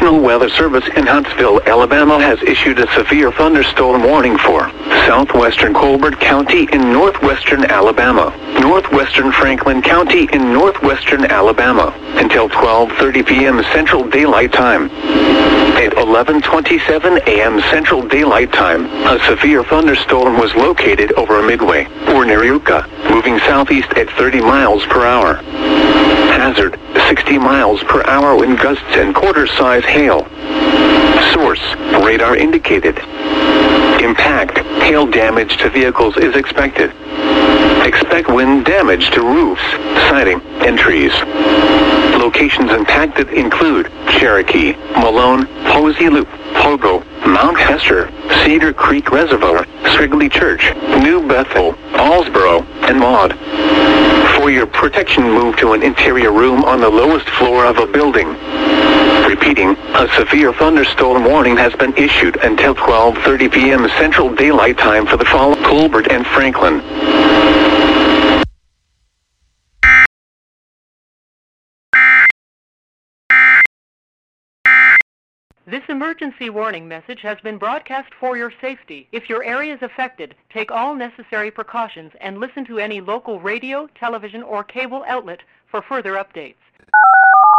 National Weather Service in Huntsville, Alabama has issued a severe thunderstorm warning for southwestern Colbert County in northwestern Alabama, northwestern Franklin County in northwestern Alabama, until 12:30 p.m. Central Daylight Time. At 11:27 a.m. Central Daylight Time, a severe thunderstorm was located over Midway, or near Utica, moving southeast at 30 miles per hour. Hazard, 60 miles per hour wind gusts and quarter-size hail. Source, radar indicated. Impact, hail damage to vehicles is expected. Expect wind damage to roofs, siding, and trees. Locations impacted include Cherokee, Malone, Posey Loop, Pogo, Mount Hester, Cedar Creek Reservoir, Srigley Church, New Bethel, Allsboro, and Maud. For your protection, move to an interior room on the lowest floor of a building. Repeating, a severe thunderstorm warning has been issued until 12:30 p.m. Central Daylight Time for the following Colbert and Franklin. This emergency warning message has been broadcast for your safety. If your area is affected, take all necessary precautions and listen to any local radio, television, or cable outlet for further updates.